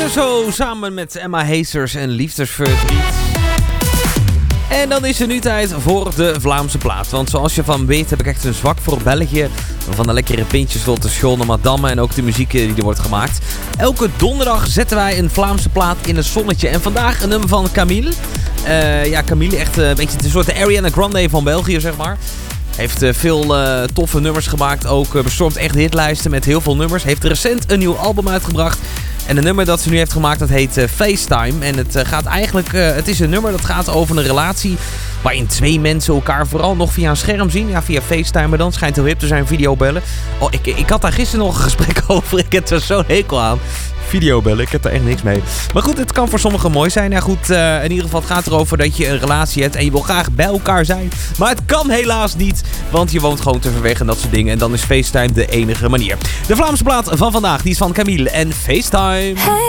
Zo samen met Emma Heesters en Liefdesverdriet. En dan is er nu tijd voor de Vlaamse plaat. Want zoals je van weet heb ik echt een zwak voor België. Van de lekkere pintjes tot de schone madame en ook de muziek die er wordt gemaakt. Elke donderdag zetten wij een Vlaamse plaat in het zonnetje. En vandaag een nummer van Camille. Camille, echt een beetje een soort de Ariana Grande van België, zeg maar. Heeft veel toffe nummers gemaakt. Ook bestormt echt hitlijsten met heel veel nummers. Heeft recent een nieuw album uitgebracht. En een nummer dat ze nu heeft gemaakt, dat heet FaceTime. En het gaat eigenlijk, het is een nummer dat gaat over een relatie waarin twee mensen elkaar vooral nog via een scherm zien. Ja, via FaceTime, maar dan schijnt heel hip te zijn, videobellen. Oh, ik had daar gisteren nog een gesprek over. Ik heb er zo'n hekel aan. Videobellen, ik heb daar echt niks mee. Maar goed, het kan voor sommigen mooi zijn. Ja goed, in ieder geval het gaat erover dat je een relatie hebt en je wil graag bij elkaar zijn. Maar het kan helaas niet, want je woont gewoon te ver weg en dat soort dingen. En dan is FaceTime de enige manier. De Vlaamse plaat van vandaag, die is van Camille en FaceTime. Hey.